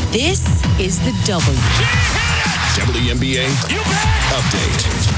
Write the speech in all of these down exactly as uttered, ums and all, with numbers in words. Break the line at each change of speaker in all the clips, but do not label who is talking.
This is the W.
W N B A Update.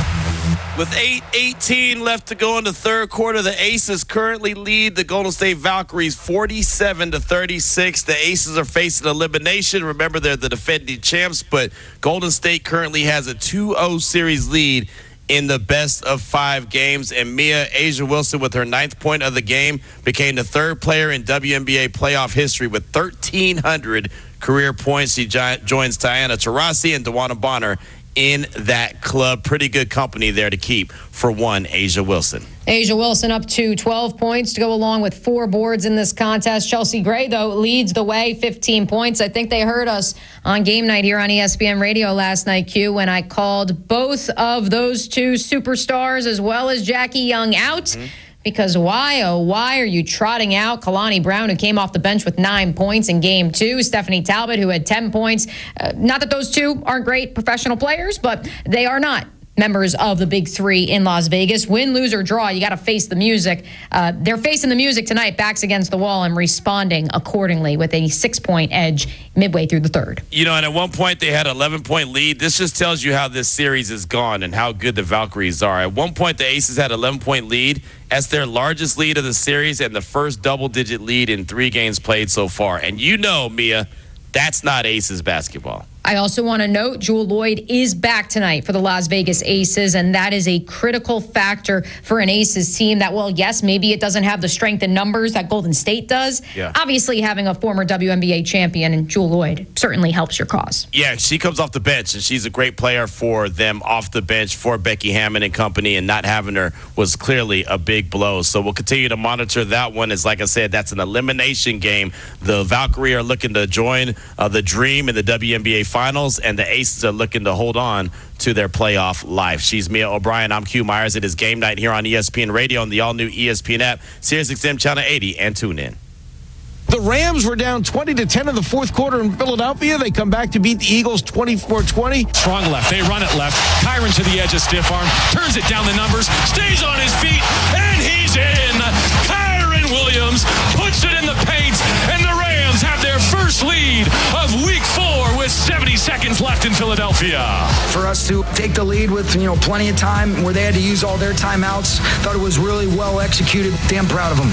With eight eighteen left to go in the third quarter, the Aces currently lead the Golden State Valkyries forty-seven to thirty-six. The Aces are facing elimination. Remember, they're the defending champs, but Golden State currently has a two oh series lead in the best of five games. And Mia, A'ja Wilson, with her ninth point of the game, became the third player in W N B A playoff history with thirteen hundred career points. She jo- joins Diana Taurasi and DeWanna Bonner in that club. Pretty good company there to keep for one A'ja Wilson.
A'ja Wilson up to twelve points to go along with four boards in this contest. Chelsea Gray, though, leads the way, fifteen points. I think they heard us on game night here on E S P N Radio last night, Q, when I called both of those two superstars as well as Jackie Young out. Mm-hmm. Because why, oh, why are you trotting out Kalani Brown, who came off the bench with nine points in game two, Stephanie Talbot, who had ten points. Uh, not that those two aren't great professional players, but they are not members of the big three in Las Vegas. Win, lose, or draw, you got to face the music. Uh, they're facing the music tonight, backs against the wall, and responding accordingly with a six-point edge midway through the third.
You know, and at one point they had an eleven-point lead. This just tells you how this series is gone and how good the Valkyries are. At one point, the Aces had an eleven-point lead. That's their largest lead of the series and the first double-digit lead in three games played so far. And you know, Mia, that's not Aces basketball.
I also want to note Jewell Loyd is back tonight for the Las Vegas Aces, and that is a critical factor for an Aces team that, well, yes, maybe it doesn't have the strength in numbers that Golden State does.
Yeah.
Obviously, having a former W N B A champion in Jewell Loyd certainly helps your cause.
Yeah, she comes off the bench, and she's a great player for them off the bench for Becky Hammon and company, and not having her was clearly a big blow. So we'll continue to monitor that one. As like I said, that's an elimination game. The Valkyrie are looking to join uh, the Dream in the W N B A Finals, and the Aces are looking to hold on to their playoff life. She's Mia O'Brien. I'm Q Myers. It is game night here on E S P N Radio and the all-new E S P N app, SiriusXM Channel eighty, and tune in.
The Rams were down twenty to ten in the fourth quarter in Philadelphia. They come back to beat the Eagles twenty-four twenty.
Strong left. They run it left. Kyron to the edge of stiff arm. Turns it down the numbers. Stays on his feet. And he's in. Kyron Williams puts it in the paint. And the Rams have their first lead of week four with seventy seconds left in Philadelphia.
For us to take the lead with, you know, plenty of time where they had to use all their timeouts, thought it was really well executed. Damn proud of them.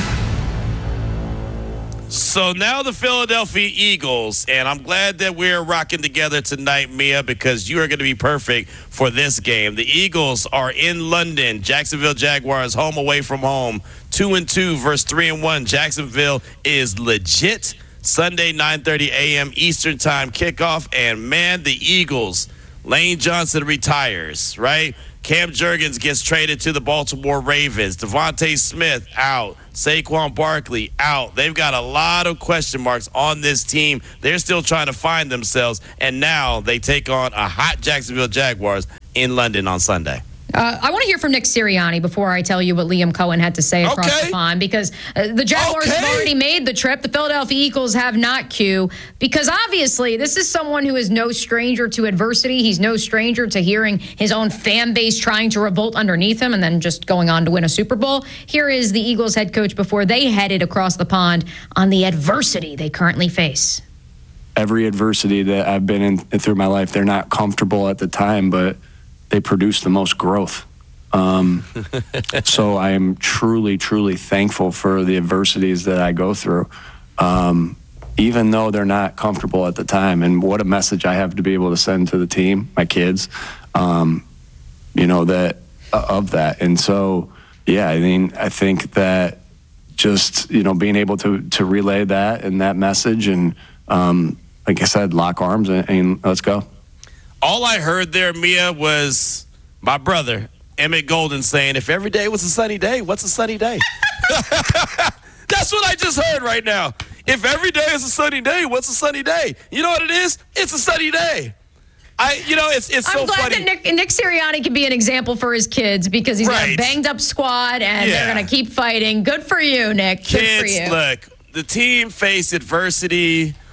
So now the Philadelphia Eagles, and I'm glad that we're rocking together tonight, Mia, because you are going to be perfect for this game. The Eagles are in London. Jacksonville Jaguars home away from home. Two and two versus three and one. Jacksonville is legit. Sunday, nine thirty a.m. Eastern Time kickoff. And, man, the Eagles, Lane Johnson retires, right? Cam Jurgens gets traded to the Baltimore Ravens. Devontae Smith out. Saquon Barkley out. They've got a lot of question marks on this team. They're still trying to find themselves, and now they take on a hot Jacksonville Jaguars in London on Sunday.
Uh, I want to hear from Nick Sirianni before I tell you what Liam Cohen had to say across
okay.
the pond, because uh, the Jaguars
okay.
have already made the trip. The Philadelphia Eagles have not, Q, because obviously this is someone who is no stranger to adversity. He's no stranger to hearing his own fan base trying to revolt underneath him and then just going on to win a Super Bowl. Here is the Eagles head coach before they headed across the pond on the adversity they currently face.
Every adversity that I've been in through my life, they're not comfortable at the time, but they produce the most growth. Um, so I am truly, truly thankful for the adversities that I go through, um, even though they're not comfortable at the time. And what a message I have to be able to send to the team, my kids, um, you know, that uh, of that. And so, yeah, I mean, I think that just, you know, being able to, to relay that and that message and, um, like I said, lock arms and, and let's go.
All I heard there, Mia, was my brother, Emmett Golden, saying, if every day was a sunny day, what's a sunny day? That's what I just heard right now. If every day is a sunny day, what's a sunny day? You know what it is? It's a sunny day. I, you know, it's it's so
I'm glad
funny.
that Nick, Nick Sirianni can be an example for his kids because he's
right.
got a banged-up squad, and
yeah.
they're going to keep fighting. Good for you, Nick. Good
Kids,
for you.
look, the team faced adversity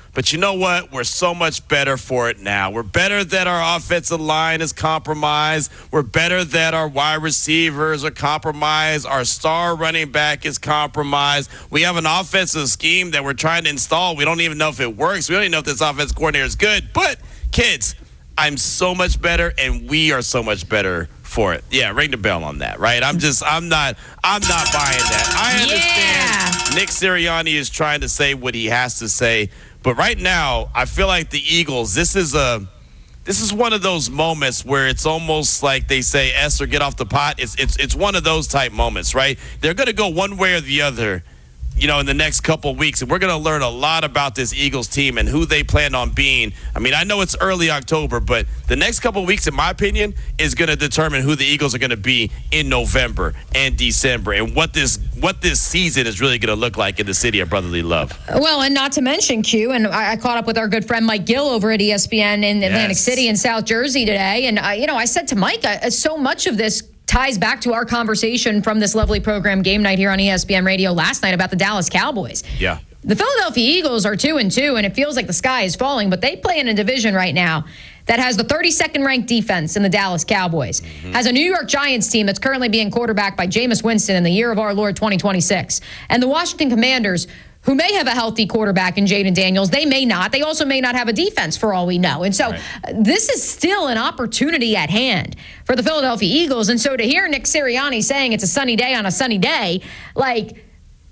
But you know what? We're so much better for it now. We're better that our offensive line is compromised. We're better that our wide receivers are compromised. Our star running back is compromised. We have an offensive scheme that we're trying to install. We don't even know if it works. We don't even know if this offensive coordinator is good. But, kids, I'm so much better, and we are so much better for it. Yeah, ring the bell on that, right? I'm just, I'm not, I'm not buying that. I understand
Yeah.
Nick Sirianni is trying to say what he has to say, but right now, I feel like the Eagles, this is a, this is one of those moments where it's almost like they say, Esther, get off the pot. It's, it's, it's one of those type moments, right? They're going to go one way or the other, you know, in the next couple of weeks. And we're going to learn a lot about this Eagles team and who they plan on being. I mean, I know it's early October, but the next couple of weeks, in my opinion, is going to determine who the Eagles are going to be in November and December and what this what this season is really going to look like in the city of brotherly love.
Well, and not to mention, Q, and I, I caught up with our good friend Mike Gill over at E S P N in Atlantic
Yes.
City and South Jersey today. And, I, you know, I said to Mike, uh, so much of this ties back to our conversation from this lovely program, Game Night, here on E S P N Radio last night about the Dallas Cowboys.
Yeah.
The Philadelphia Eagles are two and two, and it feels like the sky is falling, but they play in a division right now that has the thirty-second ranked defense in the Dallas Cowboys, mm-hmm. has a New York Giants team that's currently being quarterbacked by Jameis Winston in the year of our Lord twenty twenty-six, and the Washington Commanders, who may have a healthy quarterback in Jaden Daniels. They may not. They also may not have a defense for all we know. And so
right.
uh, this is still an opportunity at hand for the Philadelphia Eagles. And so to hear Nick Sirianni saying it's a sunny day on a sunny day, like,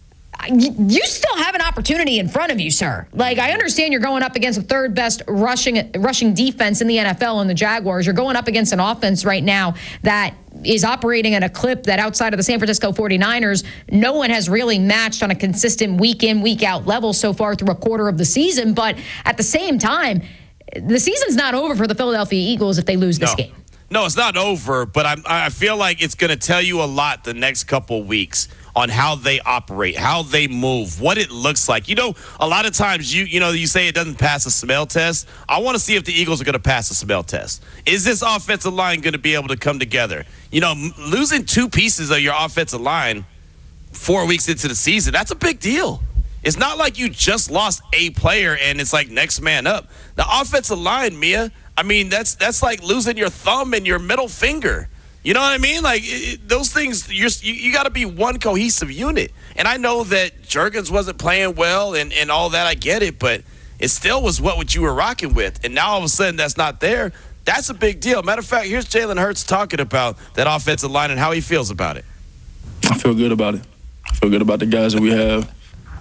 you still have an opportunity in front of you, sir. Like, I understand you're going up against the third best rushing rushing defense in the N F L in the Jaguars. You're going up against an offense right now that is operating at a clip that outside of the San Francisco forty-niners, no one has really matched on a consistent week in, week out level so far through a quarter of the season. But at the same time, the season's not over for the Philadelphia Eagles if they lose this
No.
game.
No, it's not over, but I'm, I feel like it's going to tell you a lot the next couple weeks on how they operate, how they move, what it looks like. You know, a lot of times you you know you say it doesn't pass a smell test. I want to see if the Eagles are going to pass a smell test. Is this offensive line going to be able to come together? You know, m- losing two pieces of your offensive line four weeks into the season, that's a big deal. It's not like you just lost a player and it's like next man up. The offensive line, Mia, I mean, that's that's like losing your thumb and your middle finger. You know what I mean? Like, it, it, those things, you're, you you got to be one cohesive unit. And I know that Juergens wasn't playing well and, and all that. I get it. But it still was what, what you were rocking with. And now all of a sudden that's not there. That's a big deal. Matter of fact, here's Jalen Hurts talking about that offensive line and how he feels about it.
I feel good about it. I feel good about the guys that we have.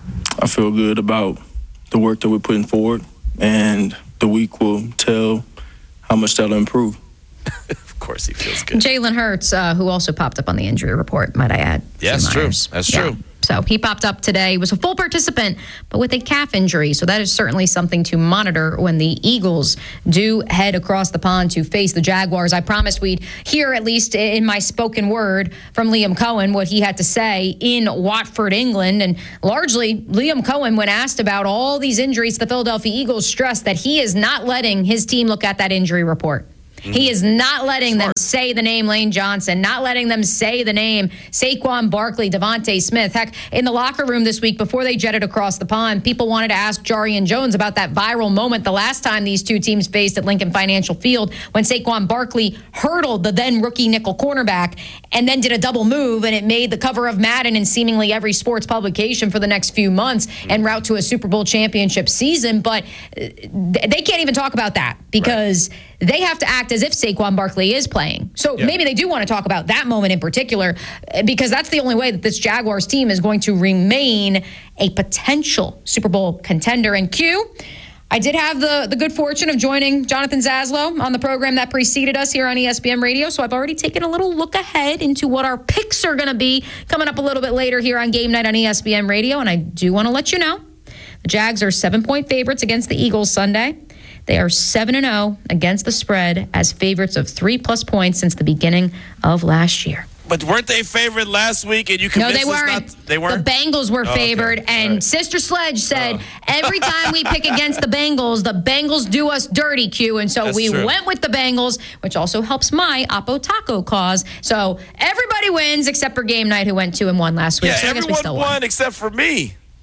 I feel good about the work that we're putting forward. And the week will tell how much that'll improve.
Of course he feels good.
Jalen Hurts, uh, who also popped up on the injury report, might I add.
Yeah, that's true.
Myers.
That's
Yeah.
true.
So he popped up today. He was a full participant, but with a calf injury. So that is certainly something to monitor when the Eagles do head across the pond to face the Jaguars. I promised we'd hear, at least in my spoken word, from Liam Cohen what he had to say in Watford, England. And largely, Liam Cohen, when asked about all these injuries to the Philadelphia Eagles, stressed that he is not letting his team look at that injury report. He is not letting Smart. them say the name Lane Johnson, not letting them say the name Saquon Barkley, Devontae Smith. Heck, in the locker room this week before they jetted across the pond, people wanted to ask Jarian Jones about that viral moment the last time these two teams faced at Lincoln Financial Field when Saquon Barkley hurdled the then rookie nickel cornerback and then did a double move, and it made the cover of Madden and seemingly every sports publication for the next few months en route to a Super Bowl championship season. But they can't even talk about that because right. They have to act as if Saquon Barkley is playing. So yeah. maybe they do want to talk about that moment in particular because that's the only way that this Jaguars team is going to remain a potential Super Bowl contender. And Q, I did have the, the good fortune of joining Jonathan Zaslow on the program that preceded us here on E S P N Radio. So I've already taken a little look ahead into what our picks are going to be coming up a little bit later here on Game Night on E S P N Radio. And I do want to let you know the Jags are seven-point favorites against the Eagles Sunday. They are seven and oh against the spread as favorites of three-plus points since the beginning of last year.
But weren't they favored last week? And you
No,
convinced
they
us
weren't.
not? They weren't?
The Bengals were
Oh,
favored,
okay.
and
right.
Sister Sledge said, every time we pick against the Bengals, the Bengals do us dirty, Q. And so
That's
we
true.
went with the Bengals, which also helps my Oppo Taco cause. So everybody wins except for Game Night, who went two and one last week.
Yeah,
so I guess we
everyone
still
won
won.
except for me.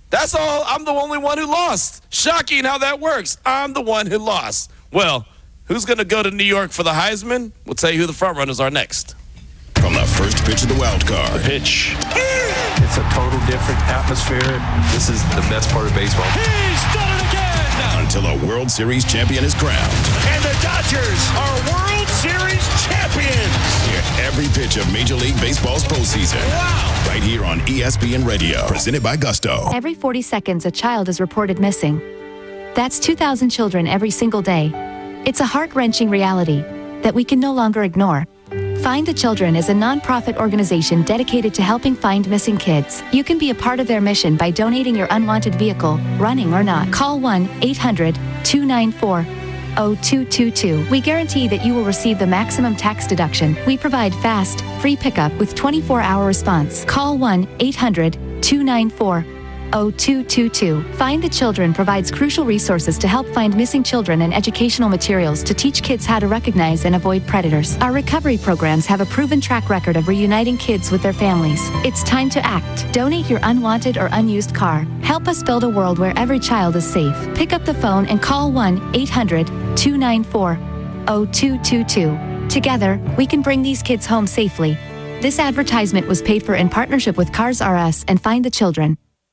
That's all. I'm the only one who lost. Shocking how that works. I'm the one who lost. Well, who's going to go to New York for the Heisman? We'll tell you who the front runners are next.
From the first pitch of the wild card.
Pitch. It's a total different atmosphere. This is the best part of baseball.
He's done it again.
Until a World Series champion is crowned.
And the Dodgers are World Series champions.
Hear every pitch of Major League Baseball's postseason.
Wow.
Right here on E S P N Radio. Presented by Gusto.
Every forty seconds, a child is reported missing. That's two thousand children every single day. It's a heart-wrenching reality that we can no longer ignore. Find the Children is a non-profit organization dedicated to helping find missing kids. You can be a part of their mission by donating your unwanted vehicle, running or not. Call one eight hundred two nine four zero two two two. We guarantee that you will receive the maximum tax deduction. We provide fast, free pickup with twenty-four hour response. Call one eight hundred two nine four zero two two two. Find the Children provides crucial resources to help find missing children and educational materials to teach kids how to recognize and avoid predators. Our recovery programs have a proven track record of reuniting kids with their families. It's time to act. Donate your unwanted or unused car. Help us build a world where every child is safe. Pick up the phone and call one eight hundred two nine four zero two two two. Together, we can bring these kids home safely. This advertisement was paid for in partnership with Cars R Us and Find the Children.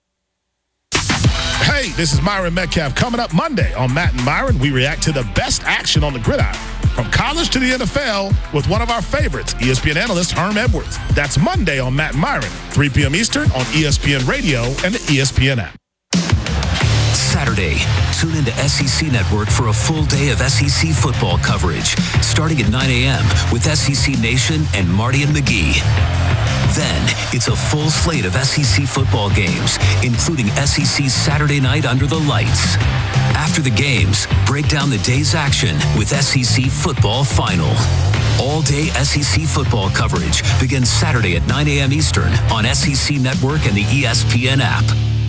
Hey, this is Myron Metcalf. Coming up Monday on Matt and Myron, we react to the best action on the gridiron, from college to the N F L, with one of our favorites, E S P N analyst Herm Edwards. That's Monday on Matt and Myron, three p.m. Eastern on E S P N Radio and the E S P N app.
Saturday, tune into S E C Network for a full day of S E C football coverage, starting at nine a.m. with S E C Nation and Marty and McGee. Then, it's a full slate of S E C football games, including S E C Saturday Night Under the Lights. After the games, break down the day's action with S E C Football Final. All-day S E C football coverage begins Saturday at nine a.m. Eastern on S E C Network and the E S P N app.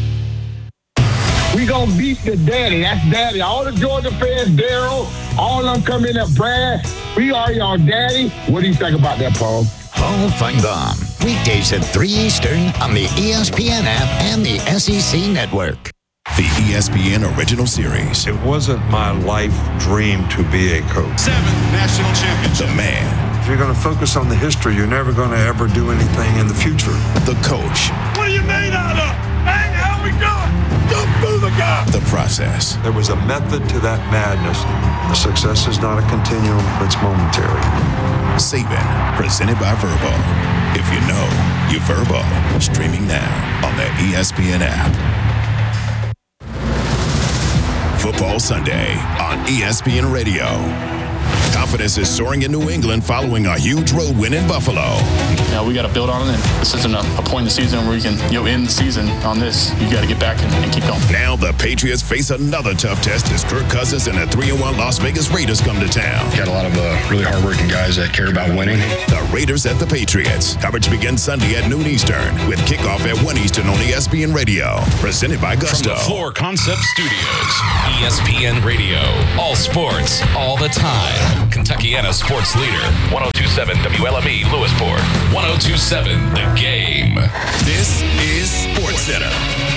We gonna beat the daddy. That's daddy. All the Georgia fans, Daryl, all of them come in there, Brad. We are your daddy. What do you think about that, Paul?
Paul Feinbaum. Weekdays at three Eastern on the E S P N app and the S E C Network.
The E S P N original series.
It wasn't my life dream to be a coach.
Seven national championships.
The man.
If you're going to focus on the history, you're never going to ever do anything in the future.
The coach.
What are you made out of? Hey, how we doing? Don't move the guy.
The process.
There was a method to that madness. The success is not a continuum, it's momentary.
Saban, presented by Verbo. If you know, you Verbo. Streaming now on the E S P N app. Football Sunday on E S P N Radio. Confidence is soaring in New England following a huge road win in Buffalo.
Yeah, we got to build on it. This isn't a, a point in the season where you can, you know, end the season on this. You got to get back and, and keep going.
Now the Patriots face another tough test as Kirk Cousins and the three and one Las Vegas Raiders come to town.
Got a lot of uh, really hardworking guys that care about winning.
The Raiders at the Patriots. Coverage begins Sunday at noon Eastern with kickoff at one Eastern on E S P N Radio. Presented by Gusto.
From the Floor Concept Studios, E S P N Radio. All sports, all the time. Kentuckiana sports leader. one oh two point seven W L M E Lewisport. one oh two point seven The Game.
This is SportsCenter.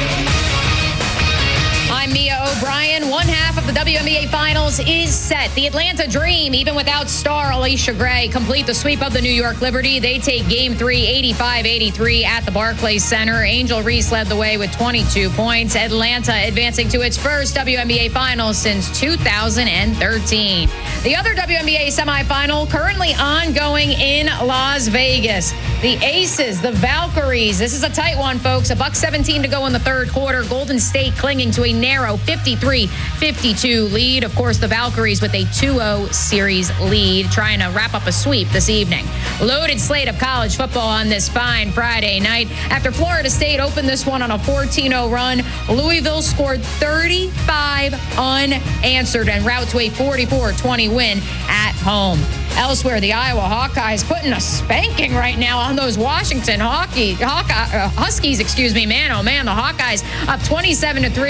I'm Mia O'Brien. One half of the W N B A Finals is set. The Atlanta Dream, even without star Alicia Gray, complete the sweep of the New York Liberty. They take game three, eighty-five eighty-three at the Barclays Center. Angel Reese led the way with twenty-two points. Atlanta advancing to its first W N B A Finals since two thousand thirteen. The other W N B A semifinal currently ongoing in Las Vegas. The Aces, the Valkyries. This is a tight one, folks. A buck seventeen to go in the third quarter. Golden State clinging to a narrow fifty-three fifty-two lead. Of course, the Valkyries with a two oh series lead, trying to wrap up a sweep this evening. Loaded slate of college football on this fine Friday night. After Florida State opened this one on a fourteen oh run, Louisville scored thirty-five unanswered and route to a forty-four twenty win at home. Elsewhere, the Iowa Hawkeyes putting a spanking right now on those Washington Hockey, Hawkeye, uh, Huskies, excuse me, man, oh man, the Hawkeyes up twenty-seven to three. Jeremy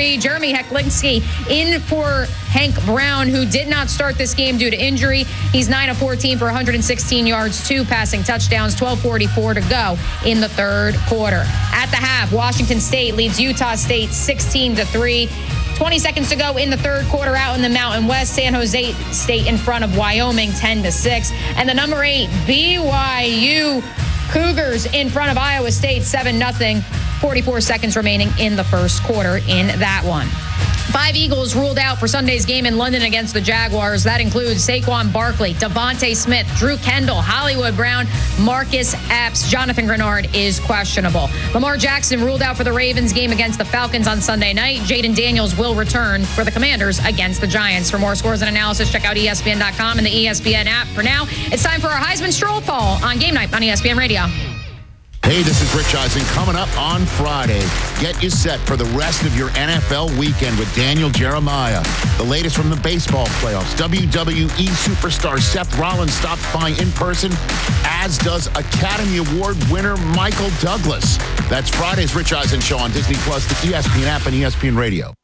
Tommy Heklinski in for Hank Brown, who did not start this game due to injury. He's nine of fourteen for one hundred sixteen yards, two passing touchdowns, twelve forty-four to go in the third quarter. At the half, Washington State leads Utah State sixteen to three. twenty seconds to go in the third quarter out in the Mountain West. San Jose State in front of Wyoming ten to six. And the number eight, B Y U Cougars in front of Iowa State seven nothing. forty-four seconds remaining in the first quarter in that one. Five Eagles ruled out for Sunday's game in London against the Jaguars. That includes Saquon Barkley, Devontae Smith, Drew Kendall, Hollywood Brown, Marcus Epps. Jonathan Grenard is questionable. Lamar Jackson ruled out for the Ravens game against the Falcons on Sunday night. Jaden Daniels will return for the Commanders against the Giants. For more scores and analysis, check out E S P N dot com and the E S P N app. For now, it's time for our Heisman Stroll Call on Game Night on E S P N Radio.
Hey, this is Rich Eisen. Coming up on Friday, get you set for the rest of your N F L weekend with Daniel Jeremiah. The latest from the baseball playoffs. W W E superstar Seth Rollins stops by in person, as does Academy Award winner Michael Douglas. That's Friday's Rich Eisen Show on Disney Plus, the E S P N app, and E S P N Radio.